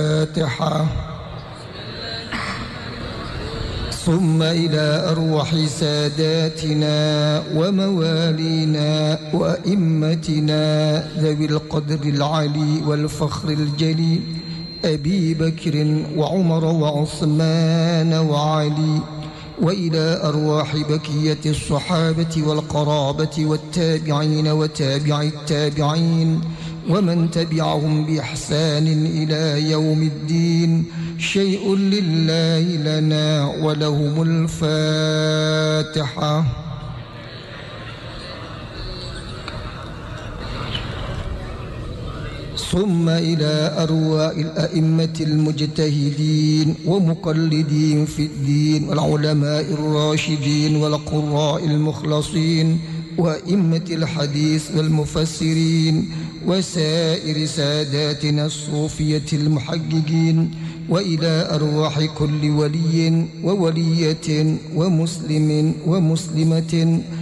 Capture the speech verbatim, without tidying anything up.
الفاتحة. ثم إلى أرواح ساداتنا وموالينا وأئمتنا ذوي القدر العلي والفخر الجليل أبي بكر وعمر وعثمان وعلي، وإلى أرواح بكية الصحابة والقرابة والتابعين وتابع التابعين ومن تبعهم بإحسان إلى يوم الدين. شيء لله لنا ولهم الفاتحة. ثم إلى أرواح الأئمة المجتهدين ومقلدين في الدين والعلماء الراشدين والقراء المخلصين وأئمة الحديث والمفسرين وسائر ساداتنا الصوفية المحققين، وإلى أرواح كل ولي وولية ومسلم ومسلمة